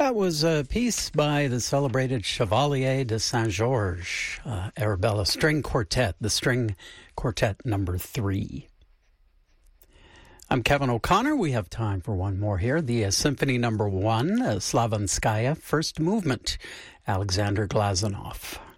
That was a piece by the celebrated Chevalier de Saint-Georges, Arabella String Quartet, the String Quartet number 3. I'm Kevin O'Connor. We have time for one more here. The Symphony number 1, Slavanskaya, first movement, Alexander Glazunov.